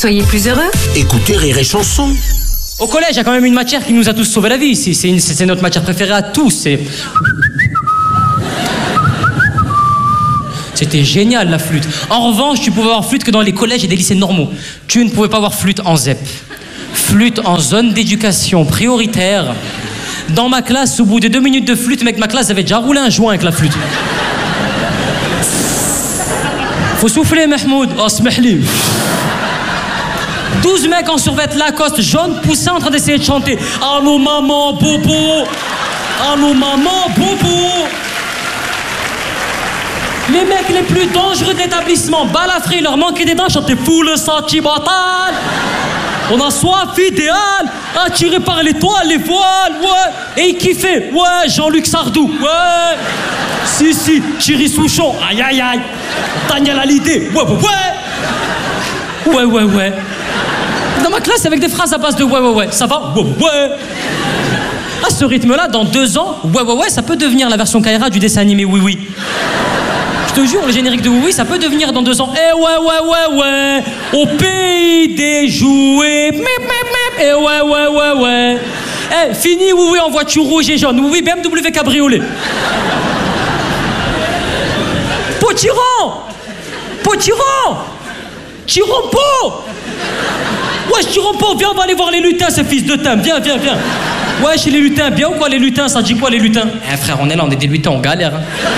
Soyez plus heureux. Écoutez Rire et Chanson. Au collège, il y a quand même une matière qui nous a tous sauvé la vie. C'est notre matière préférée à tous. C'était génial, la flûte. En revanche, tu pouvais avoir flûte que dans les collèges et des lycées normaux. Tu ne pouvais pas avoir flûte en ZEP. Flûte en zone d'éducation prioritaire. Dans ma classe, au bout de 2 minutes de flûte, mec, ma classe avait déjà roulé un joint avec la flûte. Faut souffler, Mahmoud. Oh, smahli. 12 mecs en survêt Lacoste jaune poussés en train d'essayer de chanter. Allô maman, bobo. Allô maman, bobo. Les mecs les plus dangereux de l'établissement, balafrés, leur manquait des dents, chantaient fou le senti batal. On a soif idéal, attiré par l'étoile, les voiles, ouais. Et ils kiffaient, ouais, Jean-Luc Sardou, ouais. Si, Thierry Souchon, aïe, aïe, aïe. Daniel Hallyday, ouais. Ouais. Dans ma classe, avec des phrases à base de ouais, ça va, ouais. À ce rythme-là, dans 2 ans, ouais, ça peut devenir la version Kaira du dessin animé Oui. Je te jure, le générique de Oui, ça peut devenir dans 2 ans. Eh ouais, au pays des jouets. Eh ouais. Eh, fini Oui en voiture rouge et jaune. Oui, BMW cabriolet. Potiron, Tirompo. Ouais, Tirompo, viens, on va aller voir les lutins, ce fils de thym. Viens. Ouais, chez les lutins, bien ou quoi les lutins? Ça dit quoi les lutins? Eh frère, on est là, on est des lutins, on galère. Hein.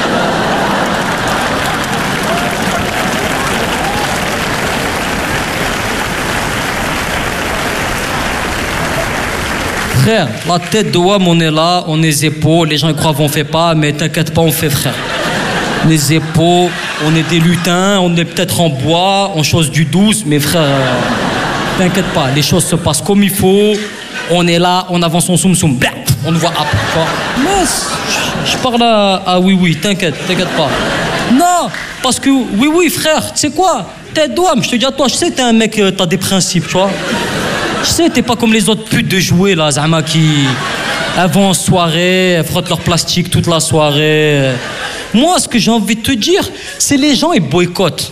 Frère, la tête de WAM, on est là, on est zépo, les gens ils croient qu'on fait pas, mais t'inquiète pas, on fait frère. Les zépos, on est des lutins, on est peut-être en bois, on chose du douce, mais frère, t'inquiète pas, les choses se passent comme il faut, on est là, on avance son soum, on ne voit après, tu vois. Mais je parle à Oui, t'inquiète pas. Non, parce que Oui, frère, tu sais quoi, tête de WAM, je te dis à toi, je sais que t'es un mec, t'as des principes, tu vois. Je sais, t'es pas comme les autres putes de jouets, là, Zama, qui... Elles vont en soirée, elles frottent leur plastique toute la soirée. Moi, ce que j'ai envie de te dire, c'est les gens, ils boycottent.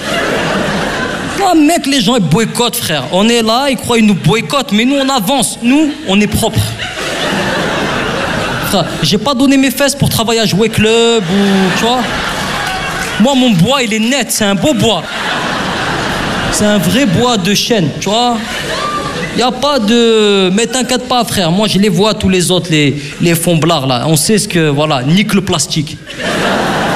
Non, mec, les gens, ils boycottent, frère. On est là, ils croient qu'ils nous boycottent, mais nous, on avance. Nous, on est propre. Frère, j'ai pas donné mes fesses pour travailler à Jouet Club ou... Tu vois. Moi, mon bois, il est net, c'est un beau bois. C'est un vrai bois de chêne, tu vois. Y a pas de... Mais t'inquiète pas, frère. Moi, je les vois, tous les autres, les fonds blards, là. On sait ce que... Voilà, nique le plastique.